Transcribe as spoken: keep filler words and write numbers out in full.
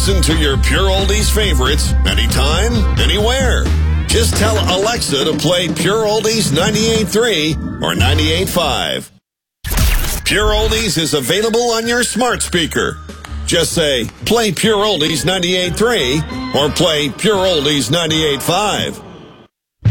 listen to your Pure Oldies favorites anytime, anywhere. Just tell Alexa to play Pure Oldies ninety-eight point three or ninety-eight point five. Pure Oldies is available on your smart speaker. Just say, play Pure Oldies ninety-eight point three or play Pure Oldies ninety-eight point five.